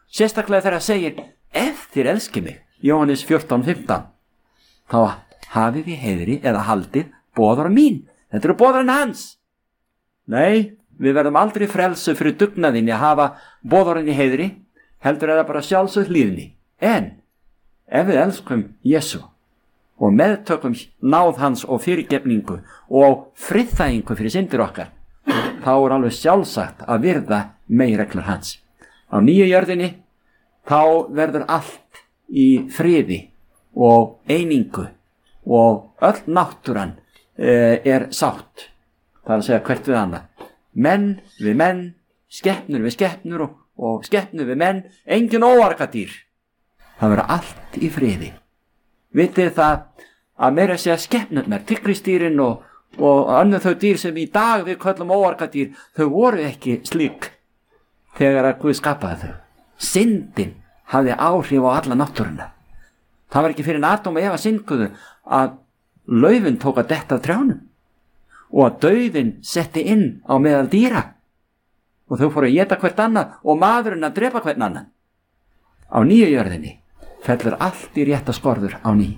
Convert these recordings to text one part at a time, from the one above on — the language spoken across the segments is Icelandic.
sérstaklega þegar það segir ef þér elskið mig, Jóhannes 14:15, þá hafið þið heiðri eða haldið boðara mín. Þetta eru boðarinn hans. Nei, við verðum aldrei frelsu fyrir dugnaðinni að hafa boðarinn í heiðri, heldur er það bara sjálfsögð hlýðni. En ef við elskum Jesú og meðtökum náð hans og fyrirgefningu og friðþægingu fyrir syndir okkar, þá er alveg sjálfsagt að virða meginreglur hans. Á nýju jörðinni þá verður allt í friði og einingu og öll náttúran er sátt. Það er að segja hvert við annað. Menn við menn, skepnur við skepnur og skepnur við menn, engin óargadýr. Það verður allt í friði. Vitið það að meira segja skepnurnar, tyggrisdýrin og önnur þau dýr sem í dag við köllum óargadýr, þau voru ekki slík þegar að Guð skapaði þau. Syndin hafði áhrif á alla náttúruna. Það var ekki fyrir Adam og Eva synguðu að laufin tók að detta af trjánum og að dauðinn setti inn á meðal dýra og þau fóru að éta hvert annað og maðurinn að drepa hvern annan. Á nýju jörðinni fellur allt í rétta skorður á ný.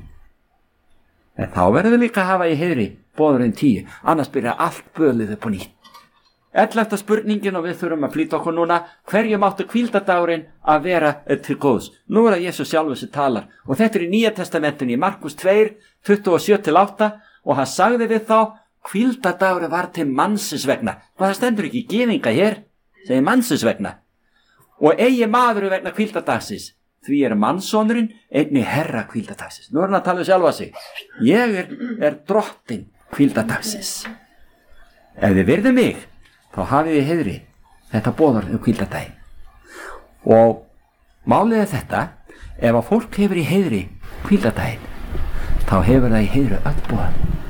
En þá verður við líka að hafa í heiðri boðurinn 10, annars byrja allt bölið upp á nýtt. 11. spurningin, og við þurfum að flýta okkur núna: hverju máttu hvíldardagurinn að vera til góðs? Nú er það Jesús sjálfur sem talar og þetta er í Nýja testamentinu í Markus 2, 27-8 og hann sagði við þá: hvíldardagurinn var til mannsins vegna. Það stendur ekki gyðinga hér, segir mannsins vegna. Og eigi maður vegna hvíldardagsins, því er mannssonurinn einnig herra hvíldardagsins. Nú er hann að tala um sjálfa sig. Ég er drottinn hvíldardagsins. Ef þið virðið mig, þá hafið þið heiðri þetta boðar hvíldardaginn. Og málið er þetta: ef að fólk hefur í heiðri hvíldardaginn, þá hefur það í heiðri öll boðar.